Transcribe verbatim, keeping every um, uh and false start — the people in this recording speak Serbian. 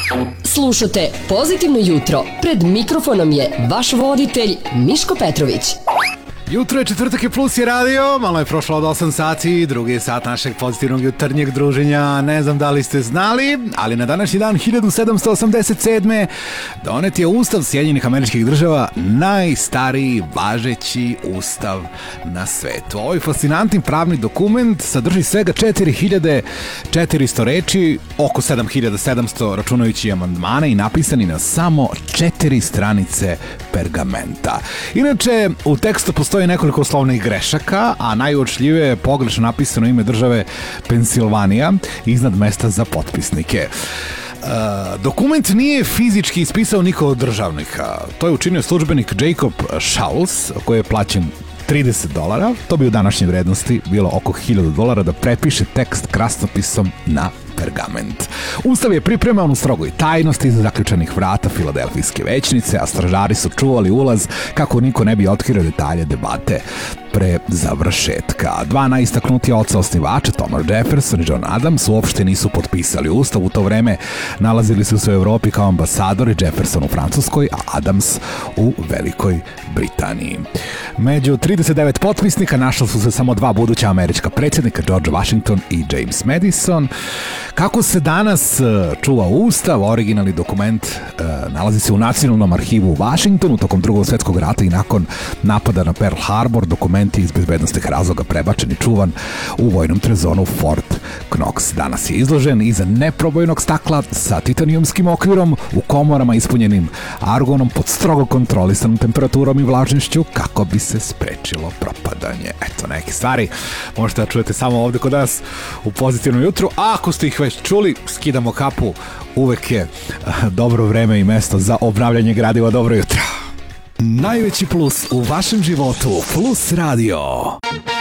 Slušate Pozitivno jutro. Pred mikrofonom je vaš voditelj Miško Petrović. Jutro je, četvrtak je, Plus je radio, malo je prošlo od osam sati, drugi je sat našeg pozitivnog jutarnjeg druženja. Ne znam da li ste znali, ali na današnji dan hiljadu sedamsto osamdeset sedme. donet je Ustav Sjedinjenih Američkih Država, najstariji važeći ustav na svetu. Ovaj fascinantni pravni dokument sadrži svega četiri hiljade četiristo reči, oko sedam hiljada sedamsto računajući amandmane, i napisani na samo četiri stranice pergamenta. Inače, u tekstu postoji nekoliko slovnih grešaka, a najuočljivije je pogrešno napisano ime države Pensilvanija iznad mesta za potpisnike. Uh, dokument nije fizički ispisao niko od državnika. To je učinio službenik Jacob Schultz, koji je plaćen trideset dolara, to bi u današnjoj vrednosti bilo oko hiljadu dolara, da prepiše tekst krasnopisom na pergament. Ustav je pripreman u strogoj tajnosti iza zaključanih vrata Filadelfijske većnice, a stražari su čuvali ulaz kako niko ne bi otkrio detalje debate pre završetka. Dva najistaknutija oca osnivača, Thomas Jefferson i John Adams, uopšte nisu potpisali ustav. U to vreme nalazili su se u Evropi kao ambasadori, Jefferson u Francuskoj, a Adams u Velikoj Britaniji. Među trideset devet potpisnika našla su se samo dva buduća američka predsjednika, George Washington i James Madison. Kako se danas čuva ustav? Originalni dokument e, nalazi se u Nacionalnom arhivu u Washingtonu. Tokom drugog svjetskog rata i nakon napada na Pearl Harbor, dokument je iz bezbednostnih razloga prebačen i čuvan u vojnom trezonu Fort Knox. Danas je izložen iza neprobojnog stakla sa titanijumskim okvirom u komorama ispunjenim argonom pod strogo kontrolisanom temperaturom i vlažnošću kako bi se sprečilo propadanje. Eto, neke stvari možete da čujete samo ovde kod nas u Pozitivnom jutru, a ako ste ih već čuli, skidamo kapu, uvek je dobro vreme i mesto za obnavljanje gradiva. Dobro jutro. Najveći plus u vašem životu, Plus radio.